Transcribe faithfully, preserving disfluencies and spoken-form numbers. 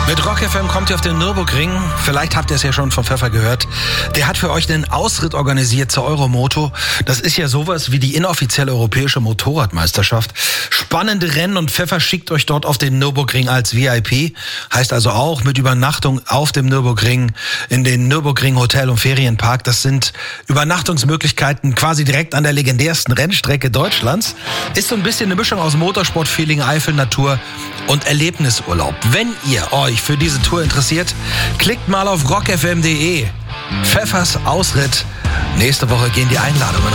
Mit Rock F M kommt ihr auf den Nürburgring. Vielleicht habt ihr es ja schon von Pfeffer gehört. Der hat für euch einen Ausritt organisiert zur Euromoto. Das ist ja sowas wie die inoffizielle europäische Motorradmeisterschaft. Spannende Rennen und Pfeffer schickt euch dort auf den Nürburgring als V I P. Heißt also auch mit Übernachtung auf dem Nürburgring, in den Nürburgring Hotel und Ferienpark. Das sind Übernachtungsmöglichkeiten quasi direkt an der legendärsten Rennstrecke Deutschlands. Ist so ein bisschen eine Mischung aus Motorsport-Feeling, Eifel, Natur und Erlebnisurlaub. Wenn ihr euch für diese Tour interessiert, klickt mal auf rock f m punkt d e. Pfeffers Ausritt. Nächste Woche gehen die Einladungen